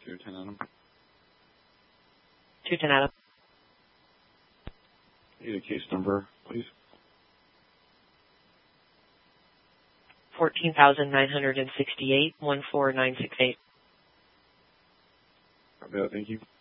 210 Adam. 210 Adam. Need a case number, please. 14,968, 14968. Copy that, thank you.